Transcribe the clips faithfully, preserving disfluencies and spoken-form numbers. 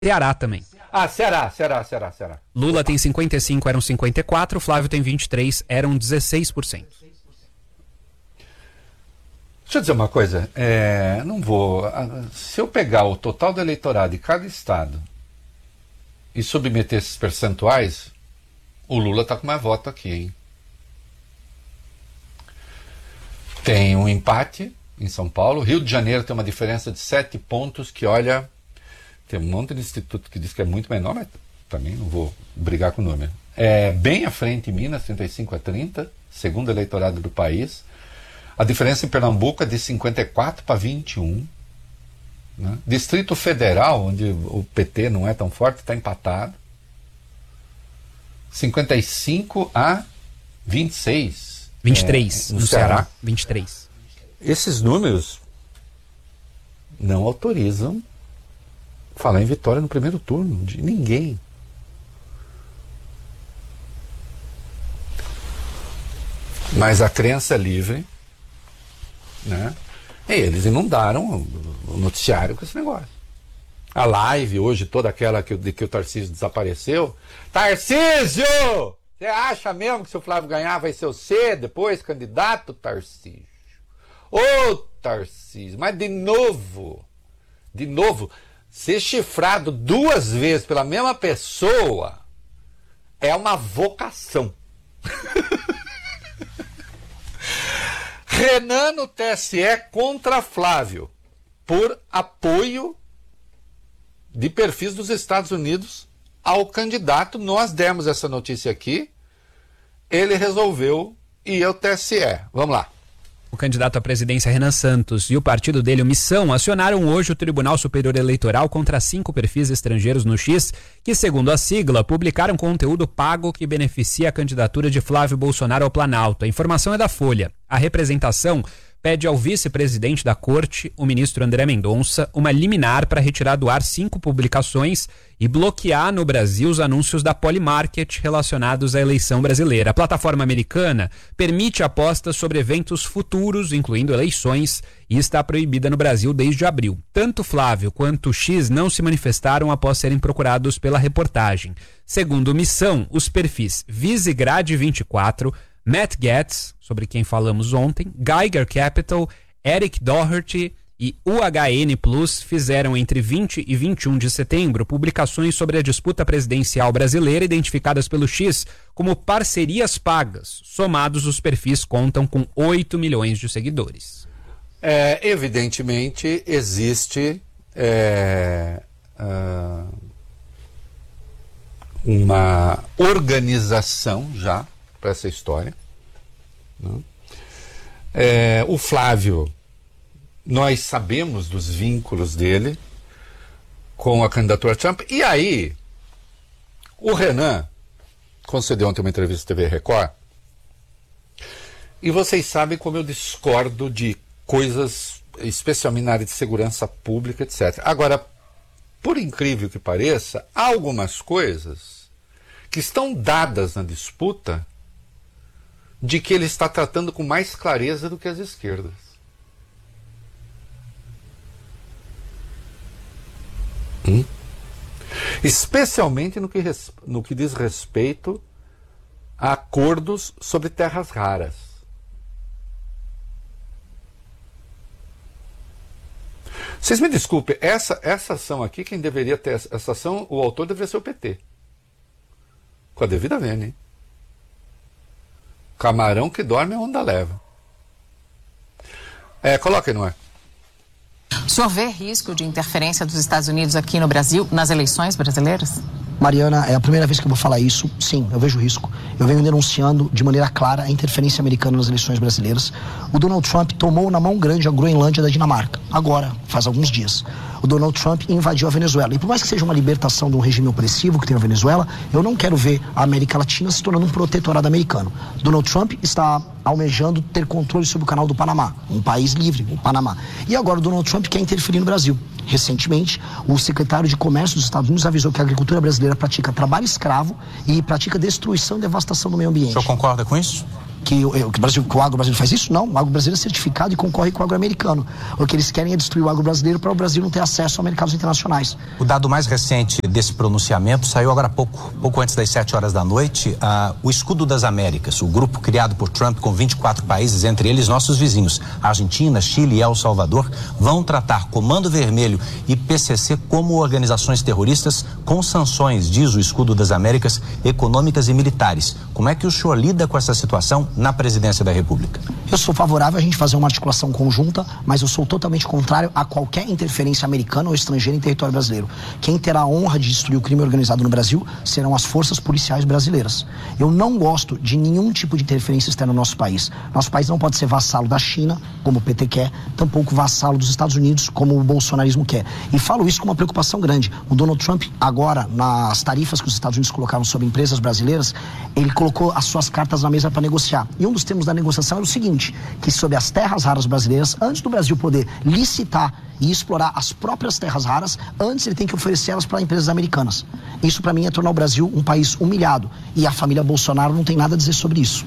Ceará também. Ah, Ceará, Ceará, Ceará, Ceará. Lula tem cinquenta e cinco, eram cinquenta e quatro, Flávio tem vinte e três, eram dezesseis por cento. Deixa eu dizer uma coisa, é, não vou... Se eu pegar o total do eleitorado de cada estado e submeter esses percentuais, o Lula está com mais voto aqui, hein? Tem um empate em São Paulo, Rio de Janeiro tem uma diferença de sete pontos que, olha, tem um monte de instituto que diz que é muito menor, mas também não vou brigar com o número. É bem à frente em Minas, trinta e cinco a trinta, segundo eleitorado do país. A diferença em Pernambuco é de cinquenta e quatro para vinte e um. Né? Distrito Federal, onde o P T não é tão forte, está empatado. cinquenta e cinco a vinte e seis. vinte e três, é, no, no Ceará. Ceará. vinte e três. Esses números não autorizam falar em vitória no primeiro turno de ninguém. Mas a crença é livre, né? E eles inundaram o noticiário com esse negócio. A live hoje, toda aquela que, de que o Tarcísio desapareceu. Tarcísio! Você acha mesmo que se o Flávio ganhar vai ser você depois candidato, Tarcísio? Ô, Tarcísio, mas de novo, de novo, ser chifrado duas vezes pela mesma pessoa é uma vocação. Renan no T S E contra Flávio, por apoio de perfis dos Estados Unidos ao candidato. Nós demos essa notícia aqui, ele resolveu ir ao T S E. Vamos lá. O candidato à presidência Renan Santos e o partido dele, o Missão, acionaram hoje o Tribunal Superior Eleitoral contra cinco perfis estrangeiros no X que, segundo a sigla, publicaram conteúdo pago que beneficia a candidatura de Flávio Bolsonaro ao Planalto. A informação é da Folha. A representação pede ao vice-presidente da Corte, o ministro André Mendonça, uma liminar para retirar do ar cinco publicações e bloquear no Brasil os anúncios da Polymarket relacionados à eleição brasileira. A plataforma americana permite apostas sobre eventos futuros, incluindo eleições, e está proibida no Brasil desde abril. Tanto Flávio quanto o X não se manifestaram após serem procurados pela reportagem. Segundo Missão, os perfis Visegrad vinte e quatro, Matt Gaetz, sobre quem falamos ontem, Geiger Capital, Eric Doherty e U H N Plus fizeram entre vinte e vinte e um de setembro publicações sobre a disputa presidencial brasileira identificadas pelo X como parcerias pagas. Somados, os perfis contam com oito milhões de seguidores. É, evidentemente, existe é, uh, uma organização já para essa história. Né? É, o Flávio, nós sabemos dos vínculos dele com a candidatura Trump, e aí o Renan concedeu ontem uma entrevista à T V Record, e vocês sabem como eu discordo de coisas, especialmente na área de segurança pública, etcétera. Agora, por incrível que pareça, há algumas coisas que estão dadas na disputa de que ele está tratando com mais clareza do que as esquerdas. Hum? Especialmente no que, res, no que diz respeito a acordos sobre terras raras. Vocês me desculpem, essa, essa ação aqui, quem deveria ter essa ação, o autor deveria ser o P T. Com a devida vênia, hein? Camarão que dorme, a onda leva. É, coloca aí no ar. O senhor vê risco de interferência dos Estados Unidos aqui no Brasil, nas eleições brasileiras? Mariana, é a primeira vez que eu vou falar isso. Sim, eu vejo risco. Eu venho denunciando de maneira clara a interferência americana nas eleições brasileiras. O Donald Trump tomou na mão grande a Groenlândia da Dinamarca. Agora, faz alguns dias. O Donald Trump invadiu a Venezuela. E por mais que seja uma libertação de um regime opressivo que tem na Venezuela, eu não quero ver a América Latina se tornando um protetorado americano. Donald Trump está almejando ter controle sobre o canal do Panamá, um país livre, o Panamá. E agora o Donald Trump quer interferir no Brasil. Recentemente, o secretário de Comércio dos Estados Unidos avisou que a agricultura brasileira pratica trabalho escravo e pratica destruição e devastação do meio ambiente. O senhor concorda com isso? que, o, que, o Brasil, que o agro brasileiro faz isso? Não, o agro brasileiro é certificado e concorre com o agro americano. O que eles querem é destruir o agro brasileiro para o Brasil não ter acesso a mercados internacionais. O dado mais recente desse pronunciamento saiu agora há pouco, pouco antes das sete horas da noite. Ah, o Escudo das Américas, o grupo criado por Trump com vinte e quatro países, entre eles nossos vizinhos, Argentina, Chile e El Salvador, vão tratar Comando Vermelho e P C C como organizações terroristas com sanções, diz o Escudo das Américas, econômicas e militares. Como é que o senhor lida com essa situação na presidência da República? Eu sou favorável a gente fazer uma articulação conjunta, mas eu sou totalmente contrário a qualquer interferência americana ou estrangeira em território brasileiro. Quem terá a honra de destruir o crime organizado no Brasil serão as forças policiais brasileiras. Eu não gosto de nenhum tipo de interferência externa no nosso país. Nosso país não pode ser vassalo da China, como o P T quer, tampouco vassalo dos Estados Unidos, como o bolsonarismo quer. E falo isso com uma preocupação grande. O Donald Trump, agora, nas tarifas que os Estados Unidos colocaram sobre empresas brasileiras, ele colocou as suas cartas na mesa para negociar. E um dos termos da negociação era o seguinte, que sobre as terras raras brasileiras, antes do Brasil poder licitar e explorar as próprias terras raras, antes ele tem que oferecer elas para empresas americanas. Isso para mim é tornar o Brasil um país humilhado. E a família Bolsonaro não tem nada a dizer sobre isso.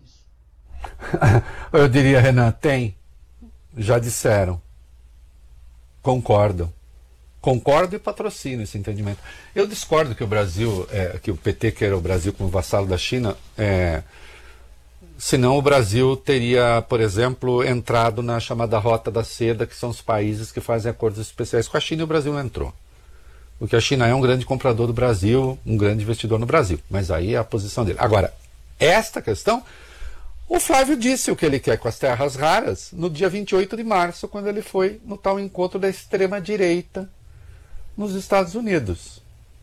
Eu diria, Renan, tem. Já disseram. Concordam. Concordo e patrocino esse entendimento. Eu discordo que o Brasil, é, que o P T queira o Brasil como vassalo da China, é, senão o Brasil teria, por exemplo, entrado na chamada Rota da Seda, que são os países que fazem acordos especiais com a China, e o Brasil não entrou. Porque a China é um grande comprador do Brasil, um grande investidor no Brasil. Mas aí é a posição dele. Agora, esta questão, o Flávio disse o que ele quer com as terras raras no dia vinte e oito de março, quando ele foi no tal encontro da extrema-direita nos Estados Unidos.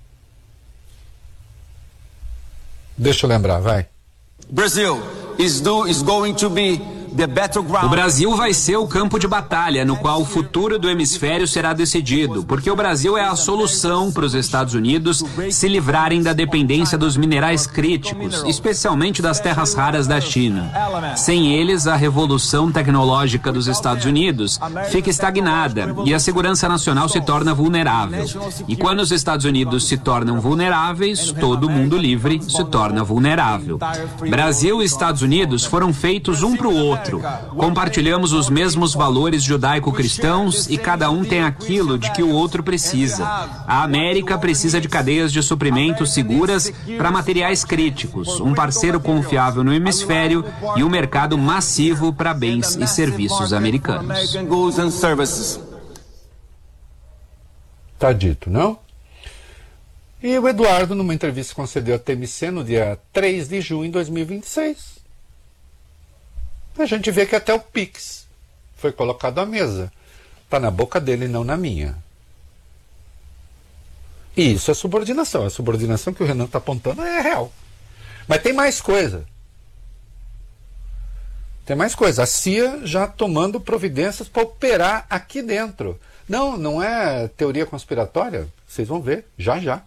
Deixa eu lembrar, vai. Brasil is do is going to be the battleground. O Brasil vai ser o campo de batalha no qual o futuro do hemisfério será decidido, porque o Brasil é a solução para os Estados Unidos se livrarem da dependência dos minerais críticos, especialmente das terras raras da China. Sem eles, a revolução tecnológica dos Estados Unidos fica estagnada e a segurança nacional se torna vulnerável. E quando os Estados Unidos se tornam vulneráveis, todo mundo livre se torna vulnerável. Brasil e Estados Unidos foram feitos um para o outro. Compartilhamos os mesmos valores judaico-cristãos e cada um tem aquilo de que o outro precisa. A América precisa de cadeias de suprimentos seguras para materiais críticos, um parceiro confiável no hemisfério e um mercado massivo para bens e serviços americanos. Tá dito, não? E o Eduardo, numa entrevista que concedeu a T M C no dia três de junho de dois mil e vinte e seis, a gente vê que até o Pix foi colocado à mesa. Está na boca dele, não na minha. E isso é subordinação. A subordinação que o Renan está apontando é real. Mas tem mais coisa. Tem mais coisa. A C I A já tomando providências para operar aqui dentro. Não, não é teoria conspiratória. Vocês vão ver, já já.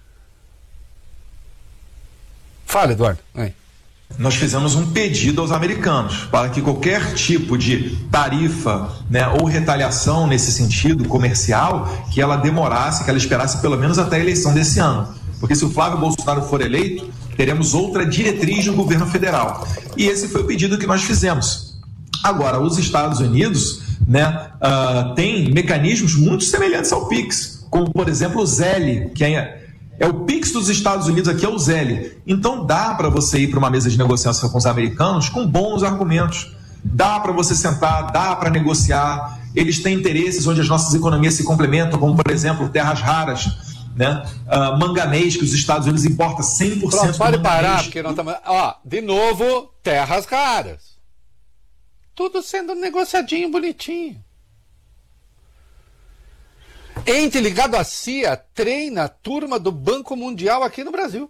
Fala, Eduardo. Aí. Nós fizemos um pedido aos americanos para que qualquer tipo de tarifa, né, ou retaliação nesse sentido comercial, que ela demorasse, que ela esperasse pelo menos até a eleição desse ano. Porque se o Flávio Bolsonaro for eleito, teremos outra diretriz no governo federal. E esse foi o pedido que nós fizemos. Agora, os Estados Unidos, né, uh, têm mecanismos muito semelhantes ao Pix, como, por exemplo, o Zelle, que é... É o Pix dos Estados Unidos, aqui é o Zelle. Então dá para você ir para uma mesa de negociação com os americanos com bons argumentos. Dá para você sentar, dá para negociar. Eles têm interesses onde as nossas economias se complementam, como, por exemplo, terras raras, né? Uh, manganês, que os Estados Unidos importam cem por cento. Pronto, pode parar, porque não estamos... Ó, de novo, terras raras. Tudo sendo negociadinho, bonitinho. Ente ligado à C I A treina a turma do Banco Mundial aqui no Brasil.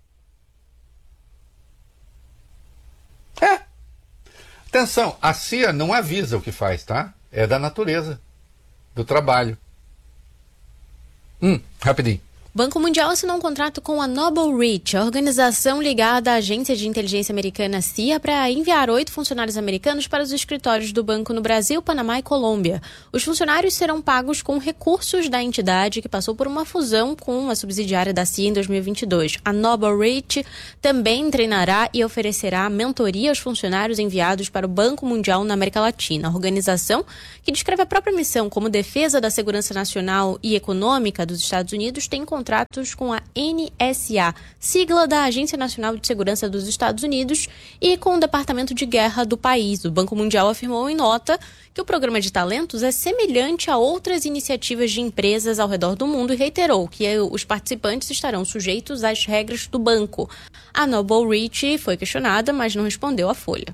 É. Atenção, a C I A não avisa o que faz, tá? É da natureza, do trabalho. Hum, rapidinho. O Banco Mundial assinou um contrato com a Noble Reach, a organização ligada à agência de inteligência americana C I A, para enviar oito funcionários americanos para os escritórios do banco no Brasil, Panamá e Colômbia. Os funcionários serão pagos com recursos da entidade que passou por uma fusão com uma subsidiária da C I A em dois mil e vinte e dois. A Noble Reach também treinará e oferecerá mentoria aos funcionários enviados para o Banco Mundial na América Latina. A organização, que descreve a própria missão como defesa da segurança nacional e econômica dos Estados Unidos, tem contratos com a N S A, sigla da Agência Nacional de Segurança dos Estados Unidos, e com o Departamento de Guerra do país. O Banco Mundial afirmou em nota que o programa de talentos é semelhante a outras iniciativas de empresas ao redor do mundo e reiterou que os participantes estarão sujeitos às regras do banco. A Noble Reach foi questionada, mas não respondeu à Folha.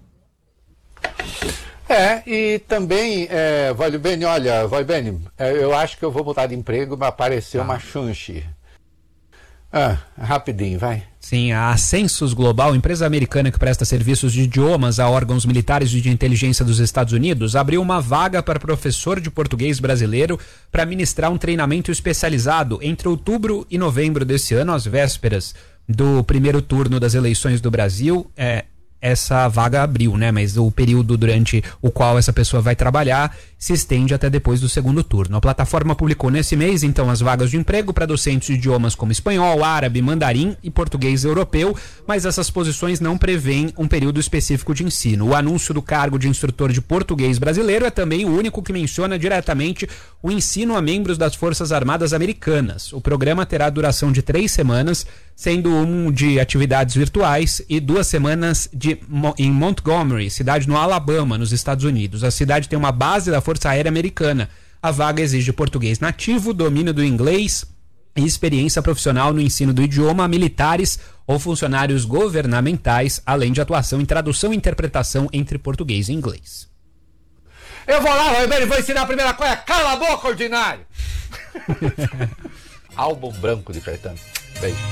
É, e também, é, Vale Bene, olha, Vale Bene, é, eu acho que eu vou mudar de emprego, mas apareceu ah. uma chance. Ah, rapidinho, vai. Sim, a Ascensus Global, empresa americana que presta serviços de idiomas a órgãos militares e de inteligência dos Estados Unidos, abriu uma vaga para professor de português brasileiro para ministrar um treinamento especializado entre outubro e novembro desse ano, às vésperas do primeiro turno das eleições do Brasil. É, essa vaga abriu, né? Mas o período durante o qual essa pessoa vai trabalhar se estende até depois do segundo turno. A plataforma publicou nesse mês, então, as vagas de emprego para docentes de idiomas como espanhol, árabe, mandarim e português europeu, mas essas posições não prevêem um período específico de ensino. O anúncio do cargo de instrutor de português brasileiro é também o único que menciona diretamente o ensino a membros das Forças Armadas Americanas. O programa terá duração de três semanas, sendo um de atividades virtuais e duas semanas de, em Montgomery, cidade no Alabama, nos Estados Unidos. A cidade tem uma base da Força Aérea Americana. A vaga exige português nativo, domínio do inglês e experiência profissional no ensino do idioma a militares ou funcionários governamentais, além de atuação em tradução e interpretação entre português e inglês. Eu vou lá, Roberto, vou ensinar a primeira coisa. Cala a boca, ordinário! Álbum branco de Caetano. Beijo.